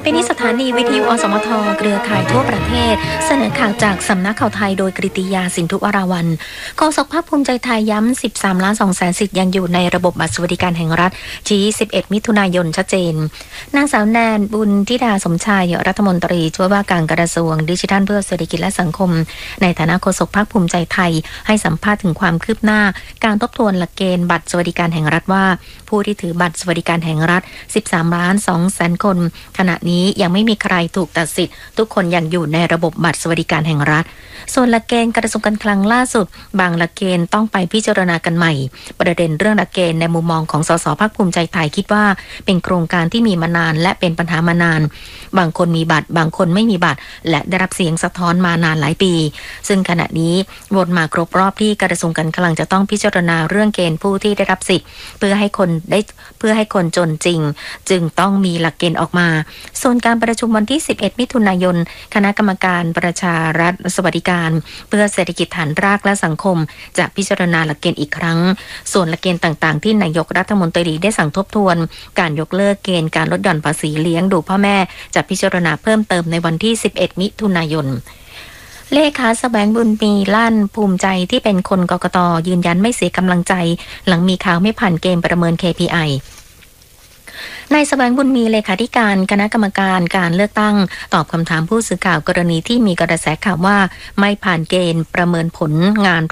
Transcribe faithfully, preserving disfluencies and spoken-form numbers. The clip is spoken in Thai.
ไปนี้สถานีวิทยุอสมทเครือข่ายทั่วประเทศเสนอข่าวจากสำนักข่าวไทยโดยกฤติยาสินธุวราวัลย์โฆษกภาคภูมิใจไทยย้ำสิบสามล้านสองแสนสิทธิ์ยังอยู่ในระบบบัตรสวัสดิการแห่งรัฐชี้สิบเอ็ดมิถุนายนชัดเจนนางสาวแนนบุญธิดาสมชายรัฐมนตรีช่วยว่าการกระทรวงดิจิทัลเพื่อเศรษฐกิจและสังคมในฐานะโฆษกภาคภูมิใจไทยให้สัมภาษณ์ถึงความคืบหน้าการทบทวนหลักเกณฑ์บัตรสวัสดิการแห่งรัฐว่าผู้ที่ถือบัตรสวัสดิการแห่งรัฐสิบสามล้านสองแสนคนขณะนี้ยังไม่มีใครถูกตัดสิทธิ์ทุกคนยังอยู่ในระบบบัตรสวัสดิการแห่งรัฐส่วนหลักเกณฑ์กระทรวงการคลังล่าสุดบางหลักเกณฑ์ต้องไปพิจารณากันใหม่ประเด็นเรื่องหลักเกณฑ์ในมุมมองของสสภาคภูมิใจไทยคิดว่าเป็นโครงการที่มีมานานและเป็นปัญหามานานบางคนมีบัตรบางคนไม่มีบัตรและได้รับเสียงสะท้อนมานานหลายปีซึ่งขณะนี้วนมาครบรอบที่กระทรวงการคลังจะต้องพิจารณาเรื่องเกณฑ์ผู้ที่ได้รับสิทธิ์เพื่อให้คนได้เพื่อให้คนจนจริงจึงต้องมีหลักเกณฑ์ออกมาส่วนการประชุมวันที่สิบเอ็ดมิถุนายนคณะกรรมการประชารัฐสวัสดิการเพื่อเศรษฐกิจฐานรากและสังคมจะพิจารณาหลักเกณฑ์อีกครั้งส่วนหลักเกณฑ์ต่างๆที่นายกรัฐมนตรีได้สั่งทบทวนการยกเลิกเกณฑ์การลดหย่อนภาษีเลี้ยงดูพ่อแม่จะพิจารณาเพิ่มเติมในวันที่สิบเอ็ดมิถุนายนเลขาแสวงบุญมีลั่นภูมิใจที่เป็นคนกกต.ยืนยันไม่เสียกำลังใจหลังมีข่าวไม่ผ่านเกณฑ์ประเมิน เค พี ไอ นายแสวงบุญมีเลขาธิการคณะกรรมการการเลือกตั้งตอบคำถามผู้สื่อข่าวกรณีที่มีกระแสข่าวว่าไม่ผ่านเกณฑ์ประเมินผลงาน